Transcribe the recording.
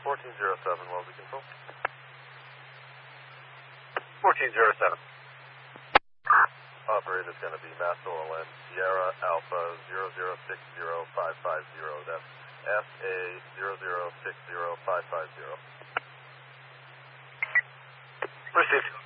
1407, Wellesley Control. 1407. Operator is going to be Master OLN, Sierra Alpha 0060550. That's SA 0060550. Received.